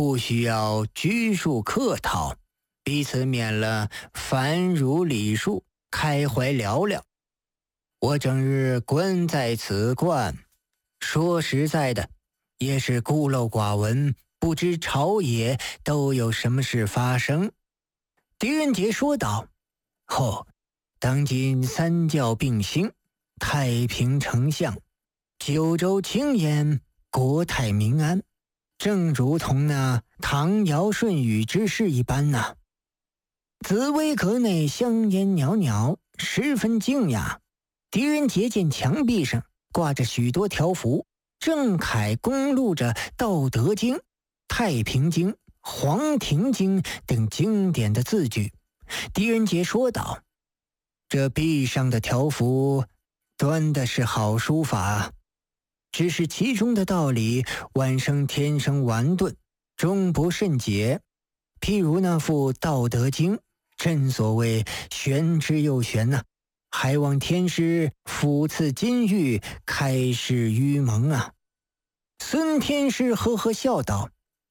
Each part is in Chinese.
不需要拘束客套，彼此免了繁缛礼数，开怀聊聊。我整日关在此观，说实在的，也是孤陋寡闻，不知朝野都有什么事发生。狄仁杰说道：当今三教并兴，太平丞相，九州清晏，国泰民安，正如同那唐尧舜禹之事一般呐。紫薇阁内香烟袅袅，十分静雅。狄仁杰见墙壁上挂着许多条幅，正楷公录着《道德经》《太平经》《黄庭经》等经典的字句。狄仁杰说道：这壁上的条幅端的是好书法，只是其中的道理晚生天生顽钝，终不甚解。譬如那副《道德经》，正所谓玄之又玄呐，还望天师抚赐金玉，开示愚蒙啊。孙天师呵呵笑道：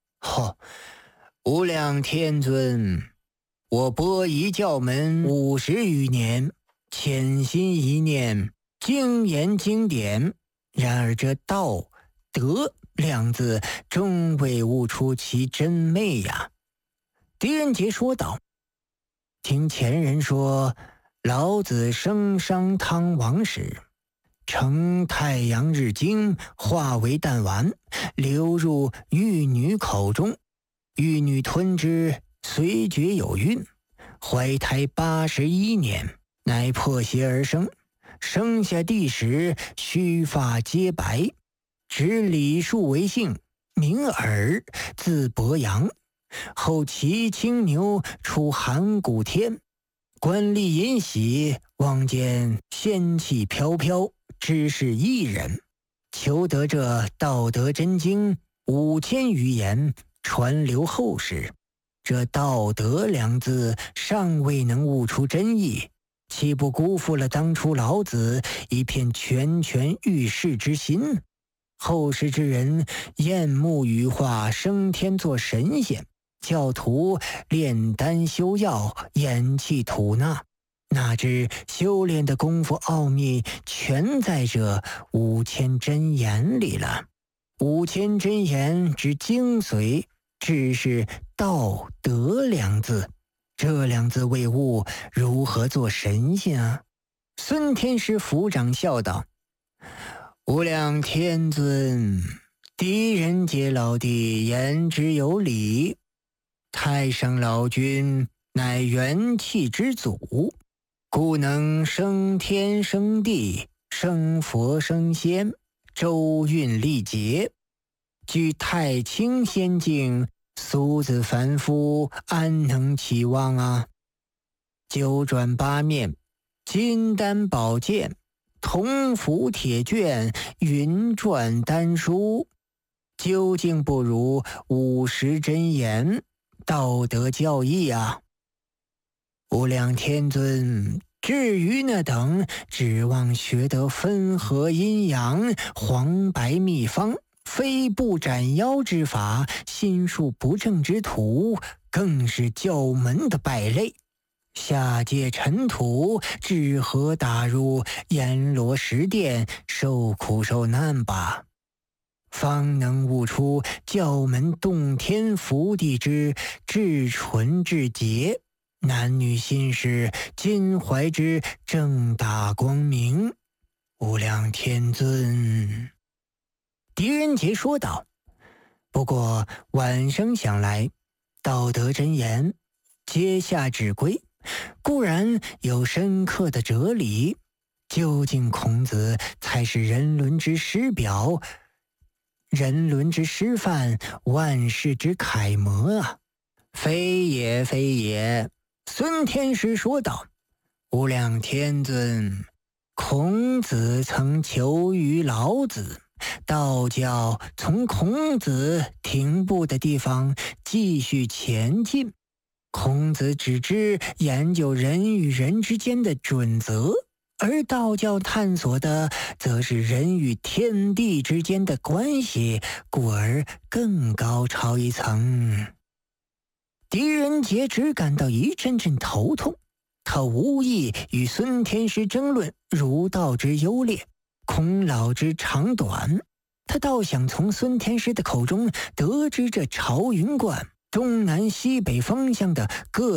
无量天尊，我播夷教门50余年，潜心一念，精研经典，然而这道德两字终未悟出其真昧呀。狄仁杰说道：听前人说，老子升商汤王时，乘太阳日精，化为弹丸，流入玉女口中，玉女吞之，随觉有孕，怀胎81年，乃破邪而生。生下地时，须发皆白，指李树为姓，名耳，字伯阳。后骑青牛出函谷天，观吏饮喜，望见仙气飘飘，知是异人，求得这道德真经5000余言，传流后世。这道德两字尚未能悟出真意，岂不辜负了当初老子一片拳拳欲试之心？后世之人厌慕羽化升天做神仙，教徒炼丹修药，演气吐纳，哪知修炼的功夫奥秘全在这5000真言里了。5000真言之精髓，只是道德两字，这两字未悟，如何做神仙啊？孙天师抚掌笑道：无量天尊，狄仁杰老弟言之有理，太上老君乃元气之祖，故能升天升地，升佛升仙，周运历劫。据太清仙境，俗子凡夫安能期望啊？九转八面，金丹宝剑，铜符铁卷，云篆丹书，究竟不如50真言，道德教义啊！无量天尊，至于那等指望学得分合阴阳、黄白秘方、飞步斩妖之法、心术不正之徒，更是教门的败类。下界尘土，只合打入阎罗十殿，受苦受难吧，方能悟出教门洞天福地之至纯至洁，男女心事襟怀之正大光明。无量天尊，狄仁杰说道。不过晚生想来，道德真言阶下指归，固然有深刻的哲理，究竟孔子才是人伦之师表，人伦之师范，万世之楷模啊！非也非也，孙天师说道。无量天尊，孔子曾求于老子，道教从孔子停步的地方继续前进。孔子只知研究人与人之间的准则， 而道教探索的则是人与天地之间的关系，故而更高超一层。狄仁杰只感到一阵阵头痛，他无意与孙天师争论儒道之优劣、孔老之长短，他倒想从孙天师的口中得知这朝云观东南西北方向的各